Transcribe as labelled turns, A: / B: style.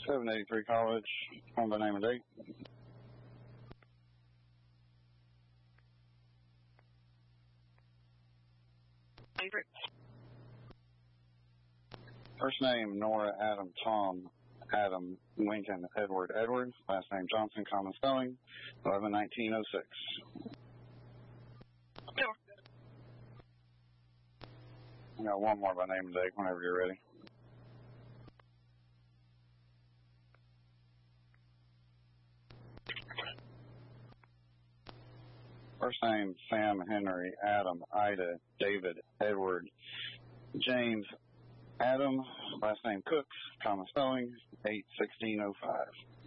A: 783 College, home by name and date. First name, Nora, Adam, Tom, Adam, Lincoln, Edward, Edward. Last name, Johnson, common spelling, 11/19/06. I got one more by name and date whenever you're ready. First name, Sam, Henry, Adam, Ida, David, Edward, James, Adam. Last name, Cooks, common spelling, 8/16/05.